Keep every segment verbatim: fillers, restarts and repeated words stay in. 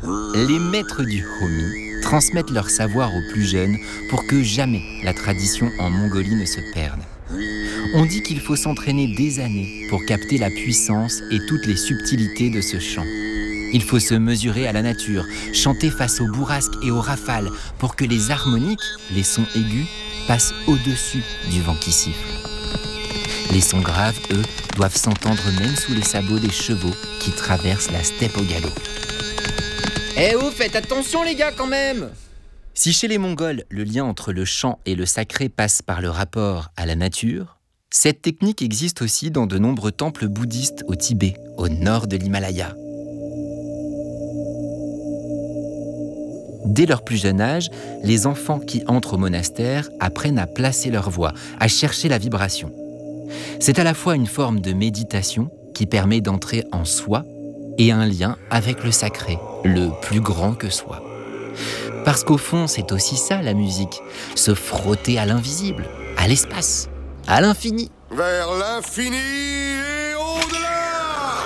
Les maîtres du Homi transmettent leur savoir aux plus jeunes pour que jamais la tradition en Mongolie ne se perde. On dit qu'il faut s'entraîner des années pour capter la puissance et toutes les subtilités de ce chant. Il faut se mesurer à la nature, chanter face aux bourrasques et aux rafales pour que les harmoniques, les sons aigus, passent au-dessus du vent qui siffle. Les sons graves, eux, doivent s'entendre même sous les sabots des chevaux qui traversent la steppe au galop. Eh oh, faites attention les gars quand même! Si chez les Mongols, le lien entre le chant et le sacré passe par le rapport à la nature, cette technique existe aussi dans de nombreux temples bouddhistes au Tibet, au nord de l'Himalaya. Dès leur plus jeune âge, les enfants qui entrent au monastère apprennent à placer leur voix, à chercher la vibration. C'est à la fois une forme de méditation qui permet d'entrer en soi et un lien avec le sacré, le plus grand que soi. Parce qu'au fond, c'est aussi ça la musique, se frotter à l'invisible, à l'espace, à l'infini. Vers l'infini et au-delà!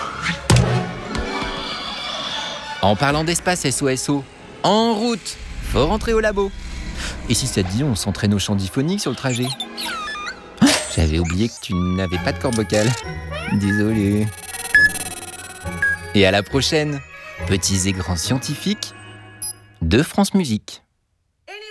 En parlant d'espace S O S O, en route, faut rentrer au labo. Et si ça te dit, on s'entraîne au chant diphonique sur le trajet. J'avais oublié que tu n'avais pas de corde vocale. Désolé. Et à la prochaine, petits et grands scientifiques de France Musique.